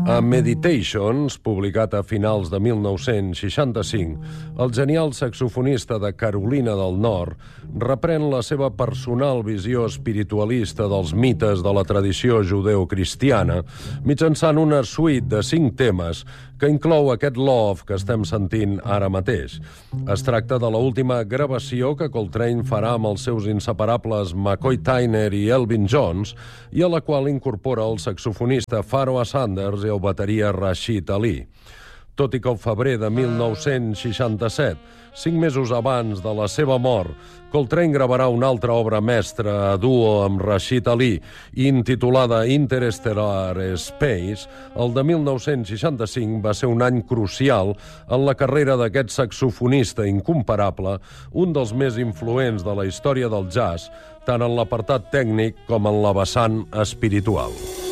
A Meditations, publicat a finals de 1965, el genial saxofonista de Carolina del Nord reprèn la seva personal visió espiritualista dels mites de la tradició judeocristiana mitjançant una suite de 5 temes que inclou aquest Love que estem sentint ara mateix. Es tracta de l'última gravació que Coltrane farà amb els seus inseparables McCoy Tyner i Elvin Jones i a la qual incorpora el saxofonista Pharoah Sanders i el bateria Rashid Ali. Tot i que el febrer de 1967, 5 mesos abans de la seva mort, Coltrane gravarà una altra obra mestra a duo amb Rashid Ali, intitulada Interstellar Space, el de 1965 va ser un any crucial en la carrera d'aquest saxofonista incomparable, un dels més influents de la història del jazz, tant en l'apartat tècnic com en la vessant espiritual.